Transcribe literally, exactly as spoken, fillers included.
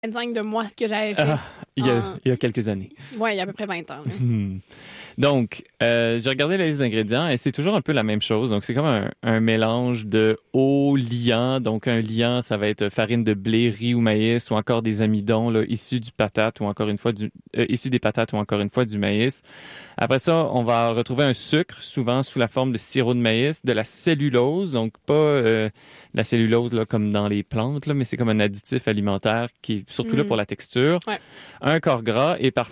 vingt-cinq de moi, ce que j'avais fait. Ah, il, y a, en... il y a quelques années. Oui, il y a à peu près vingt ans. Hmm. Donc, euh, j'ai regardé la liste d'ingrédients et c'est toujours un peu la même chose. Donc, c'est comme un, un mélange de hauts liants. Donc, un liant, ça va être farine de blé, riz ou maïs ou encore des amidons là, issus du patate ou encore une fois du euh, issus des patates ou encore une fois du maïs. Après ça, on va retrouver un sucre, souvent sous la forme de sirop de maïs, de la cellulose, donc pas euh, la cellulose là, comme dans les plantes, là, mais c'est comme un additif alimentaire qui est surtout Mm. là pour la texture. Ouais. Un corps gras et parfois